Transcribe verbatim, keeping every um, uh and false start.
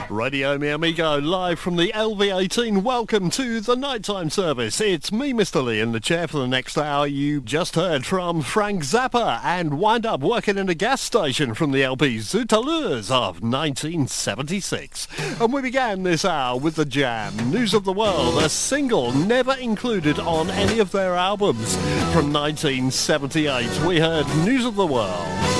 Radio Mi Amigo, live from the L V eighteen. Welcome to the nighttime service. It's me, Mister Lee, in the chair for the next hour. You just heard from Frank Zappa and Wind Up working in a gas station from the L P Zootallures of nineteen seventy-six. And we began this hour with the Jam, News of the World, a single never included on any of their albums. From nineteen seventy-eight, we heard News of the World.